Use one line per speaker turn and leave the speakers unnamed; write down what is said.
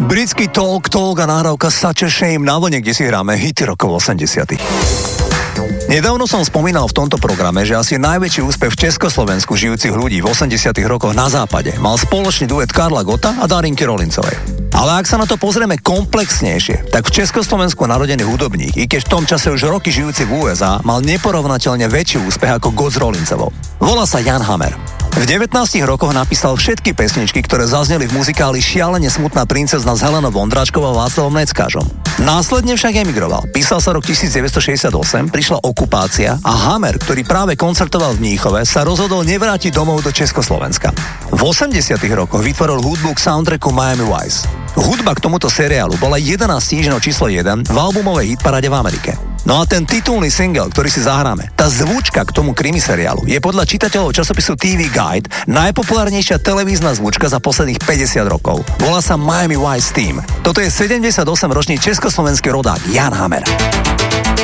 Britský talk a nahrávka Such a Shame na vlne, kde si hráme hity rokov 80. Nedávno som spomínal v tomto programe, že asi najväčší úspech v Československu žijúcich ľudí v 80 rokoch na západe mal spoločný duet Karla Gotta a Darinky Rolincovej. Ale ak sa na to pozrieme komplexnejšie, tak v Československu narodený hudobník, i keď v tom čase už roky žijúci v USA, mal neporovnateľne väčší úspech ako Gott s Rolincovou. Volá sa Jan Hammer. V 19 rokoch napísal všetky pesničky, ktoré zazneli v muzikáli Šialene smutná princezna s Helenou Vondráčkovou a Václavom Neckážom. Následne však emigroval. Písal sa rok 1968, prišla okupácia a Hammer, ktorý práve koncertoval v Mníchove, sa rozhodol nevrátiť domov do Československa. V 80 rokoch vytvoril hudbu k soundtracku Miami Vice. Hudba k tomuto seriálu bola 11 týždňov číslo 1 v albumovej hitparáde v Amerike. No a ten titulný single, ktorý si zahráme, tá zvučka k tomu krimi seriálu je podľa čitateľov časopisu TV Guide najpopulárnejšia televízna zvučka za posledných 50 rokov. Volá sa Miami Vice Theme. Toto je 78-ročný československý rodák Jan Hammer.